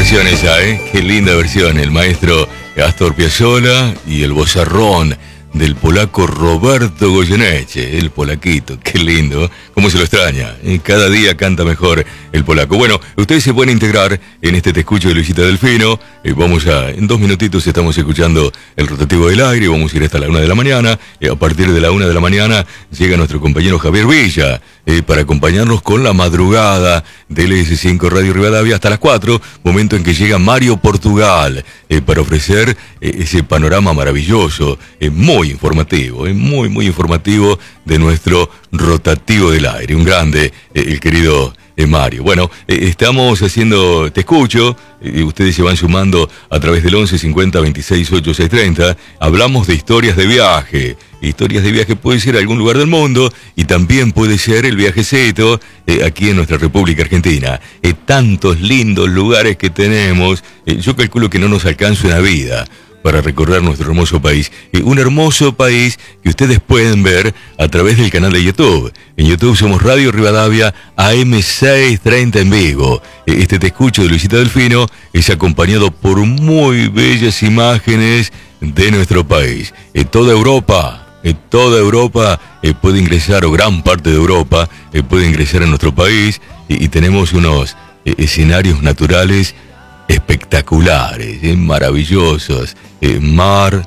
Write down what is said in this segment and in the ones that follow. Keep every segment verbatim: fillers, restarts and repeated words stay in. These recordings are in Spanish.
versión esa, ¿eh? Qué linda versión. El maestro Astor Piazzolla y el vozarrón del polaco Roberto Goyeneche, el polaquito, qué lindo, cómo se lo extraña, cada día canta mejor el polaco. Bueno, ustedes se pueden integrar en este Te Escucho de Luisita Delfino, eh, vamos a, en dos minutitos estamos escuchando el rotativo del aire, vamos a ir hasta la una de la mañana, eh, a partir de la una de la mañana llega nuestro compañero Javier Villa, eh, para acompañarnos con la madrugada del ese cinco Radio Rivadavia hasta las cuatro, momento en que llega Mario Portugal, eh, para ofrecer eh, ese panorama maravilloso, eh, muy Muy informativo, eh, muy, muy informativo de nuestro rotativo del aire. Un grande, eh, el querido eh, Mario. Bueno, eh, estamos haciendo Te Escucho, eh, ustedes se van sumando a través del once cincuenta veintiséis ochenta y seis treinta. Hablamos de historias de viaje. Historias de viaje puede ser a algún lugar del mundo y también puede ser el viajecito eh, aquí en nuestra República Argentina. Eh, tantos lindos lugares que tenemos, eh, yo calculo que no nos alcanza una vida para recorrer nuestro hermoso país. Eh, un hermoso país que ustedes pueden ver a través del canal de YouTube. En YouTube somos Radio Rivadavia A M seiscientos treinta en vivo. Eh, este Te Escucho de Luisita Delfino es acompañado por muy bellas imágenes de nuestro país. En toda Europa, en toda Europa eh, puede ingresar, o gran parte de Europa eh, puede ingresar a nuestro país, y, y tenemos unos eh, escenarios naturales espectaculares, eh, maravillosos, eh, mar,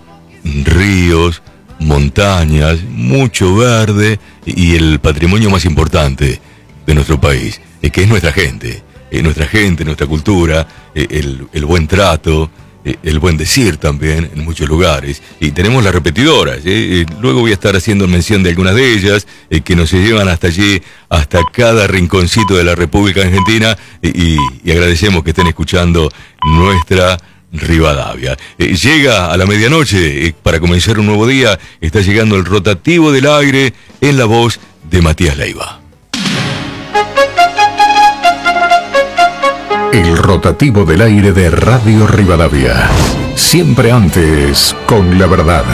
ríos, montañas, mucho verde y el patrimonio más importante de nuestro país, eh, que es nuestra gente, eh, nuestra gente, nuestra cultura, eh, el, el buen trato, eh, el buen decir también en muchos lugares. Y tenemos las repetidoras, eh, eh, luego voy a estar haciendo mención de algunas de ellas, eh, que nos llevan hasta allí, hasta cada rinconcito de la República Argentina, eh, y, y agradecemos que estén escuchando nuestra Rivadavia. Eh, llega a la medianoche, eh, para comenzar un nuevo día, está llegando el rotativo del aire en la voz de Matías Leiva. El rotativo del aire de Radio Rivadavia. Siempre antes con la verdad.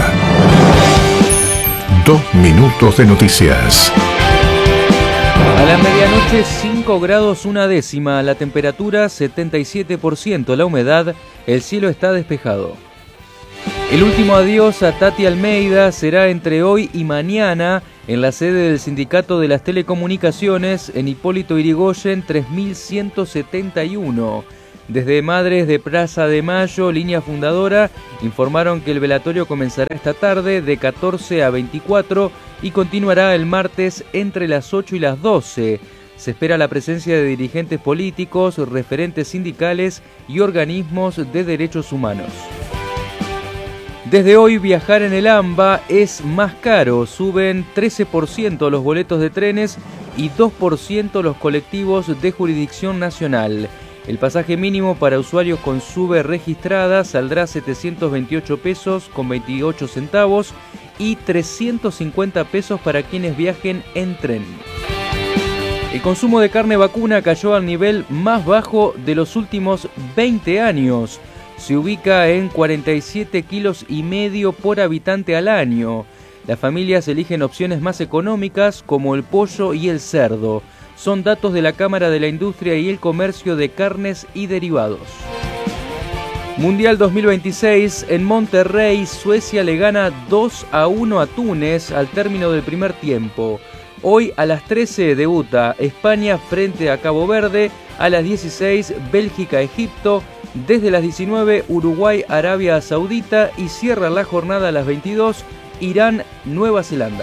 Dos minutos de noticias. A la medianoche, cinco grados una décima, la temperatura setenta y siete por ciento, la humedad, el cielo está despejado. El último adiós a Tati Almeida será entre hoy y mañana en la sede del Sindicato de las Telecomunicaciones en Hipólito Yrigoyen tres mil ciento setenta y uno. Desde Madres de Plaza de Mayo, línea fundadora, informaron que el velatorio comenzará esta tarde de catorce a veinticuatro y continuará el martes entre las ocho y las doce. Se espera la presencia de dirigentes políticos, referentes sindicales y organismos de derechos humanos. Desde hoy viajar en el AMBA es más caro, suben trece por ciento los boletos de trenes y dos por ciento los colectivos de jurisdicción nacional. El pasaje mínimo para usuarios con SUBE registrada saldrá setecientos veintiocho pesos con veintiocho centavos y trescientos cincuenta pesos para quienes viajen en tren. El consumo de carne vacuna cayó al nivel más bajo de los últimos veinte años. Se ubica en cuarenta y siete kilos y medio por habitante al año. Las familias eligen opciones más económicas como el pollo y el cerdo. Son datos de la Cámara de la Industria y el Comercio de Carnes y Derivados. Mundial dos mil veintiséis, en Monterrey, Suecia le gana dos a uno a Túnez al término del primer tiempo. Hoy a las trece debuta España frente a Cabo Verde, a las dieciséis Bélgica, Egipto, desde las diecinueve Uruguay, Arabia Saudita y cierra la jornada a las veintidós Irán, Nueva Zelanda.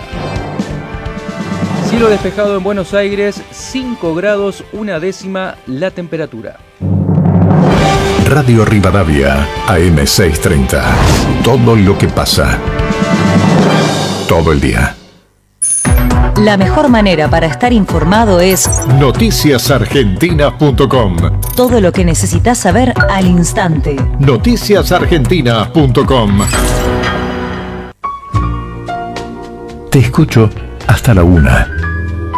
Cielo despejado en Buenos Aires, cinco grados una décima la temperatura. Radio Rivadavia, A M seiscientos treinta. Todo lo que pasa. Todo el día. La mejor manera para estar informado es noticias argentinas punto com. Todo lo que necesitas saber al instante. noticias argentinas punto com. Te escucho hasta la una.